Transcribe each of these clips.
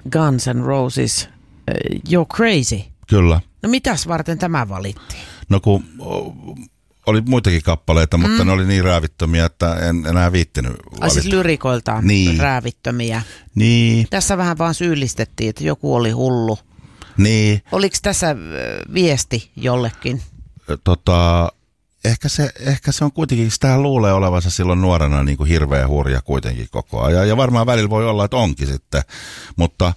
Guns N' Roses, You're Crazy. Kyllä. No mitäs varten tämä valittiin? No kun oli muitakin kappaleita, mutta ne oli niin räävittömiä, että en enää viittinyt valita. Siis lyrikoiltaan niin. räävittömiä. Niin. Tässä vähän vaan syyllistettiin, että joku oli hullu. Niin. Oliko tässä viesti jollekin? Ehkä se on kuitenkin, sitä luulee olevansa silloin nuorena niin kuin hirveä hurja kuitenkin koko ajan. Ja varmaan välillä voi olla, että onkin sitten, mutta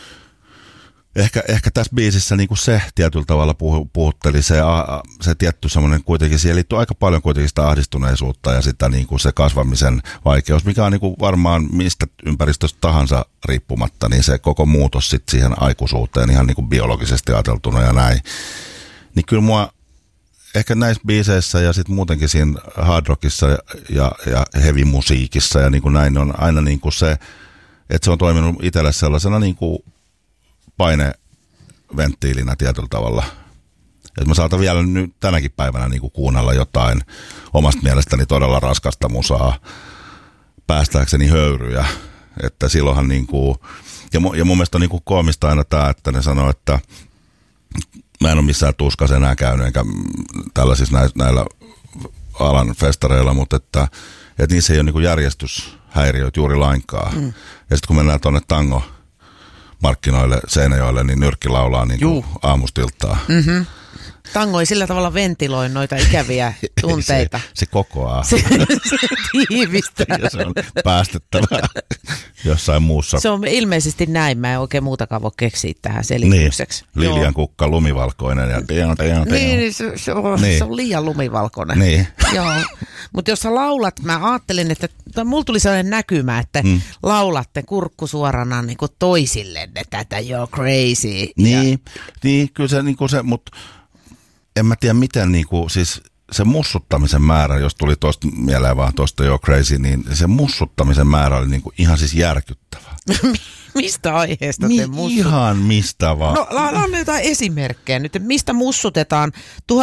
ehkä tässä biisissä niin kuin se tietyllä tavalla puhutteli se tietty semmoinen kuitenkin, siihen liittyy aika paljon kuitenkin sitä ahdistuneisuutta ja sitä niin kuin se kasvamisen vaikeus, mikä on niin kuin varmaan mistä ympäristöstä tahansa riippumatta, niin se koko muutos sitten siihen aikuisuuteen ihan niin kuin biologisesti ajateltuna ja näin. Niin kyllä mua ehkä näissä biiseissä ja sitten muutenkin siinä hard rockissa ja heavy musiikissa ja niin kuin näin on aina niin kuin se, että se on toiminut itselle sellaisena niin kuin paineventtiilinä tietyllä tavalla. Että mä saatan vielä nyt tänäkin päivänä niin kuin kuunnella jotain omasta mielestäni todella raskasta musaa päästääkseni höyryjä. Että silloinhan niin kuin, ja mun mielestä on niin kuin koomista aina tämä, että ne sanoo, että mä en ole missään tuskassa enää käynyt, enkä tällaisissa näillä alan festareilla, mutta että niissä ei ole niin kuin järjestyshäiriöitä juuri lainkaan. Ja sitten kun mennään tuonne tango-markkinoille Seinäjoelle, niin nyrkki laulaa niin kuin aamustiltaa. Mm-hmm. Tango ei sillä tavalla ventiloi noita ikäviä tunteita. Se kokoaa. Se tiivistää. Ja se on päästettävää jossain muussa. Se on ilmeisesti näin. Mä en oikein muutakaan voi keksiä tähän selitykseksi. Niin. Liljan kukka lumivalkoinen. Ja niin, se on liian lumivalkoinen. Niin. Joo. Mutta jos sä laulat, mä ajattelin, että mulla tuli sellainen näkymä, että laulatte kurkku suorana niin kuin toisillenne tätä You're Crazy. Niin, kyllä se, niin kuin se, mutta en mä tiedä miten, niin kuin, siis se mussuttamisen määrä, jos tuli tuosta mieleen vaan tuosta You're Crazy, niin se mussuttamisen määrä oli niin kuin ihan siis järkyttävä. Mistä aiheesta te mussut? Ihan mistä vaan. No, on jotain esimerkkejä nyt, mistä mussutetaan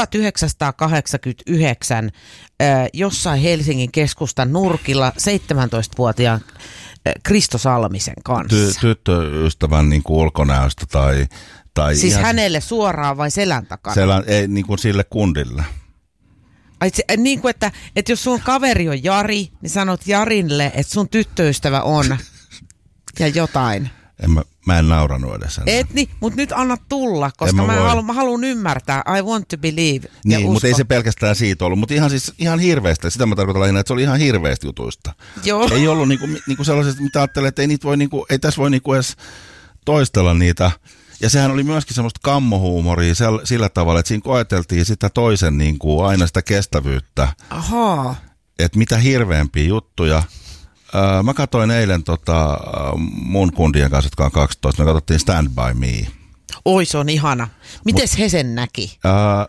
1989 jossain Helsingin keskustan nurkilla 17-vuotiaan Kristo Salmisen kanssa. Tyttöystävän niin kuin ulkonäöstä tai siis ihan hänelle suoraan vai selän takana? Ei niin kuin sille kundille. Ai niin kuin, että jos sun kaveri on Jari, niin sanot Jarille, että sun tyttöystävä on ja jotain. Mä en nauranut edes enää. Niin, mutta nyt anna tulla, koska mä haluan ymmärtää. I want to believe. Niin, mutta ei se pelkästään siitä ollut, mutta ihan hirveästi. Sitä mä tarkoitan lähinnä, että se oli ihan hirveästi jutuista. Joo. Ei ollut niinku sellaisesta, mitä ajattelee, että ei tässä voi niinku edes toistella niitä. Ja sehän oli myöskin semmoista kammohuumoria sillä tavalla, että siinä koeteltiin sitä toisen niin kuin aina sitä kestävyyttä. Ahaa. Että mitä hirveämpiä juttuja. Mä katsoin eilen mun kundien kanssa, jotka on 12, me katsottiin Stand By Me. Oi, se on ihana. Mites he sen näki?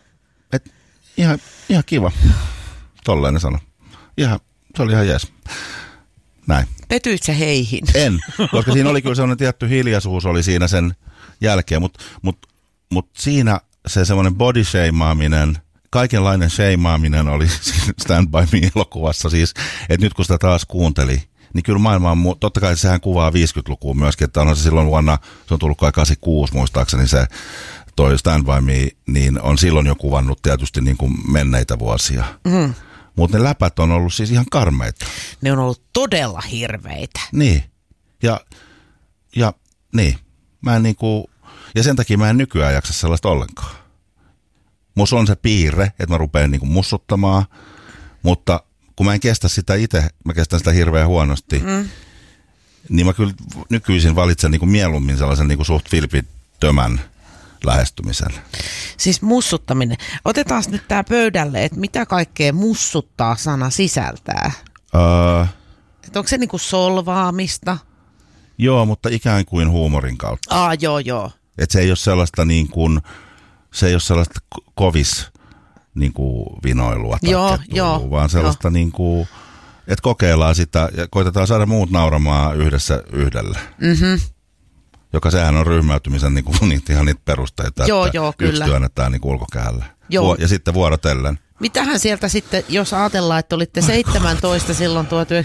Ihan kiva. Tolleen ne sano. Se oli ihan jees. Näin. Petyit sä heihin? En, koska siinä oli kyllä sellainen tietty hiljaisuus oli siinä sen jälkeen, mutta siinä se semmoinen body shameaaminen, kaikenlainen shameaaminen oli Stand By Me-elokuvassa siis, että nyt kun sitä taas kuunteli, niin kyllä maailma on, totta kai sehän kuvaa 50-lukua myöskin, että onhan se silloin vuonna, se on tullut kai 86 muistaakseni se toi Stand By Me, niin on silloin jo kuvannut tietysti niin kuin menneitä vuosia. Mm. Mutta ne läpät on ollut siis ihan karmeita. Ne on ollut todella hirveitä. Niin. Ja niin. Mä en niinku, ja sen takia mä en nykyään jaksa sellaista ollenkaan. Musta on se piirre, että mä rupean niinku mussuttamaan, mutta kun mä en kestä sitä itse, mä kestän sitä hirveän huonosti, niin mä kyllä nykyisin valitsen niinku mieluummin sellaisen niinku suht vilpittömän lähestymisen. Siis mussuttaminen. Otetaan nyt tää pöydälle, että mitä kaikkea mussuttaa sana sisältää? Onko se niinku solvaamista? Joo, mutta ikään kuin huumorin kautta. Joo. Että se ei ole sellaista niin kuin, se ei ole sellaista kovis niin kuin vinoilua tai kettuilua, vaan sellaista niin kuin, että kokeillaan sitä ja koitetaan saada muut nauramaan yhdessä yhdelle. Mm-hmm. Joka sehän on ryhmäytymisen niin kuin, ihan niitä perusteita, että kyllä. yksi työnnetään niin ulkokäällä. Joo. Ja sitten vuorotellen. mitähän sieltä sitten, jos ajatellaan, että olitte 17 silloin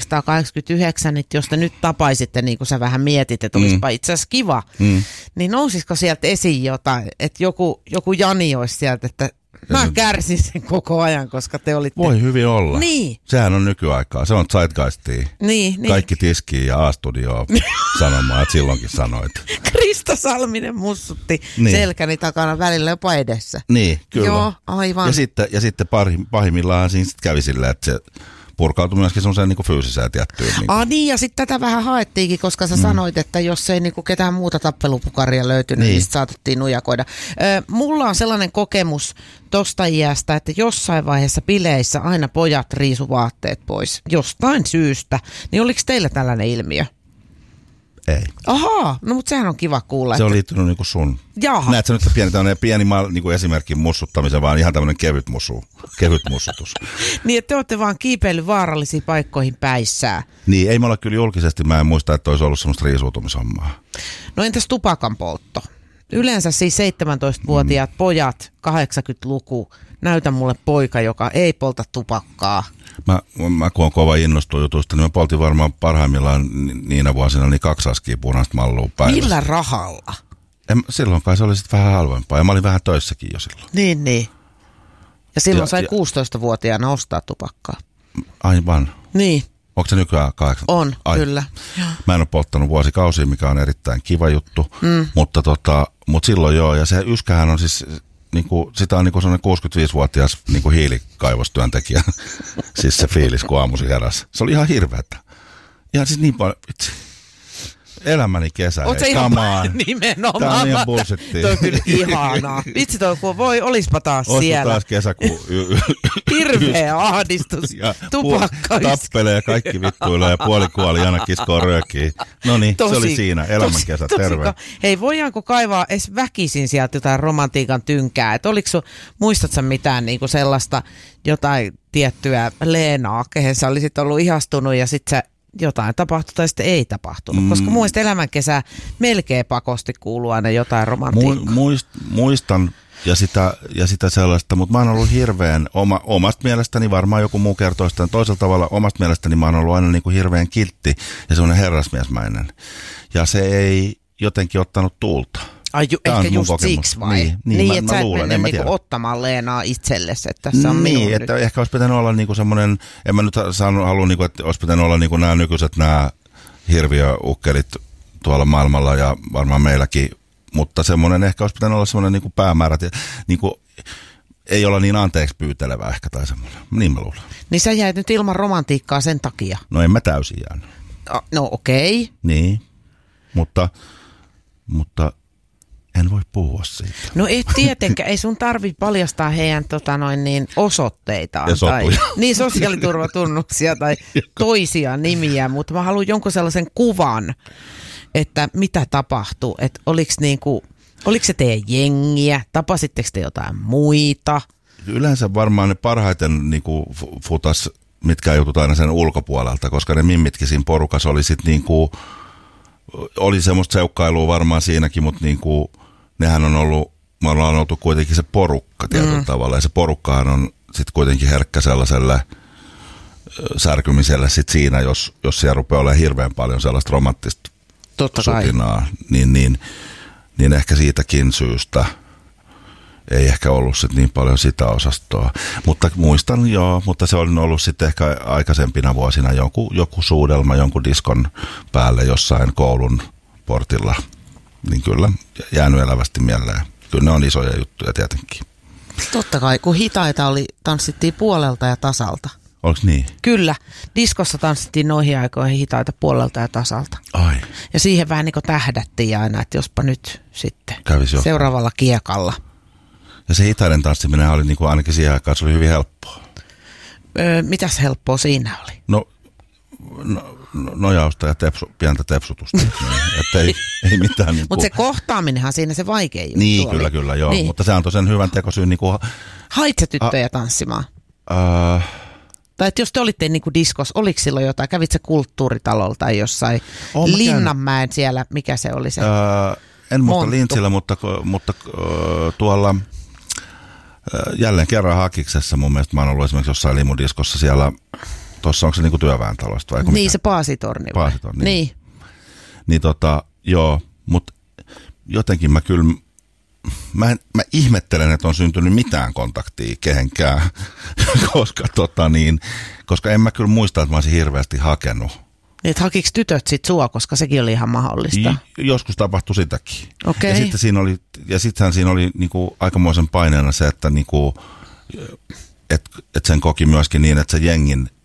1989, niin jos te nyt tapaisitte, niin kuin sä vähän mietit, että olisipa itse asiassa kiva, niin nousisiko sieltä esiin jotain, että joku Jani olisi sieltä, että mä kärsin sen koko ajan, koska te olitte... Voi hyvin olla. Niin. Sehän on nykyaikaa. Se on zeitgeistia. Niin. Kaikki tiskiin ja A-studioon sanomaan, että silloinkin sanoit. Krista Salminen mussutti selkäni takana välillä jopa edessä. Niin, kyllä. Joo, aivan. Ja sitten pahimmillaan siinä sitten kävi silleen, että se purkautui myöskin semmoiseen niin fyysiseen tiettyyn. Niin, ja sitten tätä vähän haettiinkin, koska sä sanoit, että jos ei niin kuin ketään muuta tappelupukaria löytynyt, niin saatettiin nujakoida. Mulla on sellainen kokemus tosta iästä, että jossain vaiheessa bileissä aina pojat riisu vaatteet pois jostain syystä. Niin oliko teillä tällainen ilmiö? Ei. Ahaa, no mutta sehän on kiva kuulla. Se on liittynyt niinku sun. Jaha. Näet sä nyt pieni niinku esimerkki mussuttamisen, vaan ihan tämmöinen kevyt mussutus. Niin, että te olette vaan kiipeillyt vaarallisiin paikkoihin päissään. Niin, ei me olla kyllä julkisesti, mä en muista, että olisi ollut semmoista riisuutumishommaa. No entäs tupakan poltto? Yleensä siis 17-vuotiaat pojat, 80-luku, näytä mulle poika, joka ei polta tupakkaa. Mä kun on kova innostunut jutusta, niin mä poltin varmaan parhaimmillaan niinä vuosina niin 2 askia punaista mallua päivässä. Millä rahalla? Silloin kai se oli sitten vähän halvempaa ja mä olin vähän töissäkin jo silloin. Niin. Ja silloin sai 16-vuotiaana ostaa tupakkaa. Aivan. Niin. Onko se nykyään 8? On, kyllä. Mä en ole polttanut vuosikausia, mikä on erittäin kiva juttu, mutta silloin joo, ja se yskähän on siis, niinku, sitä on niinku sellainen 65-vuotias niinku hiilikaivostyöntekijä, siis se fiilis, kun aamuisin heräsi. Se oli ihan hirveätä. Ihan siis niin paljon, vitsi. Elämäni kesä. Oot sä ihan nimenomaan. Tää on ihan bullshittia. Toi on kyllä ihanaa. Vitsi toi, kun olispa taas siellä. Taas kesäkuun. Hirveä ahdistus. Tupakka. Tappelee ja kaikki vittuilee ja puolikuoli aina kiskoo röökiin. No niin, se oli siinä. Elämän kesä. Terve. Hei, voidaanko kaivaa edes väkisin sieltä jotain romantiikan tynkää? Et muistatko mitään niinku sellaista jotain tiettyä Leenaa, kehen sä olisit ollut ihastunut ja sit sä jotain tapahtui tai sitten ei tapahtunut, koska muista elämänkesää melkein pakosti kuuluu aina jotain romantiikkaa. Muistan ja sitä sellaista, mutta mä oon ollut hirveän, omasta mielestäni varmaan joku muu kertoo sitä toisella tavalla, omasta mielestäni mä oon ollut aina niin kuin hirveän kiltti ja semmoinen herrasmiesmäinen. Ja se ei jotenkin ottanut tuulta. Ehkä just siksi vai? Niin että sä et mennä niinku ottamaan Leenaa itsellesi, että tässä on minun niin, että ehkä olisi pitänyt olla niinku semmoinen, en mä nyt halua, niinku, että olisi pitänyt olla niinku nämä nykyiset nämä hirviöukkelit tuolla maailmalla ja varmaan meilläkin, mutta semmoinen ehkä olisi pitänyt olla semmoinen niinku päämäärä, niinku, ei olla niin anteeksi pyytelevä ehkä tai semmoinen, niin mä luulen. Niin sä jäit nyt ilman romantiikkaa sen takia? No en mä täysin jäänyt. No okei. Niin, mutta en voi puhua siitä. No et tietenkään, ei sun tarvitse paljastaa heidän osoitteitaan tai sosiaaliturvatunnuksia tai toisia nimiä, mutta mä haluan jonkun sellaisen kuvan, että mitä tapahtui, että oliko se teidän jengiä, tapasitteko te jotain muita? Yleensä varmaan ne parhaiten niinku futas, mitkä jutut aina sen ulkopuolelta, koska ne mimmitkin siinä porukassa oli sitten niinku, oli semmoista seukkailua varmaan siinäkin, mutta niinku nehän on ollut, me ollaan oltu kuitenkin se porukka tietyllä tavalla, ja se porukkahan on sitten kuitenkin herkkä sellaiselle särkymiselle sit siinä, jos siellä rupeaa olemaan hirveän paljon sellaista romanttista sutinaa, niin ehkä siitäkin syystä ei ehkä ollut sit niin paljon sitä osastoa. Mutta muistan joo, mutta se on ollut sitten ehkä aikaisempina vuosina joku suudelma, jonkun diskon päälle jossain koulun portilla. Niin kyllä, jäänyt elävästi mieleen. Kyllä ne on isoja juttuja tietenkin. Totta kai, kun hitaita tanssittiin puolelta ja tasalta. Oliko niin? Kyllä, diskossa tanssittiin noihin aikoihin hitaita puolelta ja tasalta. Ai. Ja siihen vähän niin kuin tähdättiin aina, että jospa nyt sitten kävisi seuraavalla kiekalla. Ja se hitaiden tanssiminen oli niin kuin ainakin siihen aikaan, se oli hyvin helppoa. Mitäs helppoa siinä oli? No nojausta ja pientä tepsutusta. Että ei mitään. Niin mutta se kohtaaminenhan siinä se vaikein juttu niin, oli. Kyllä, joo. Niin. Mutta se antoi sen hyvän tekosyyn. Niin hait sä tyttöjä tanssimaan? Tai että jos te olitte niin kuin diskos, oliko silloin jotain? Kävit sä kulttuuritalolta tai jossain Linnanmäen siellä, mikä se oli se? En muista Lintsillä, mutta tuolla Jälleen kerran Hakiksessa mun mielestä mä oon ollut esimerkiksi jossain limudiskossa siellä, tuossa onko se niinku työväentalosta vai? Niin mikä? Se Paasitorni. Paasitorni. Niin. Niin joo, mutta jotenkin mä kyllä, mä ihmettelen, että on syntynyt mitään kontaktia kehenkään, koska en mä kyllä muista, että mä olisin hirveästi hakenut. Niin, että hakiks tytöt sit sua, koska sekin oli ihan mahdollista? Joskus tapahtui sitäkin. Okay. Ja sittenhän siinä oli niinku aikamoisen paineena se, että niinku, et sen koki myöskin niin, että se jengin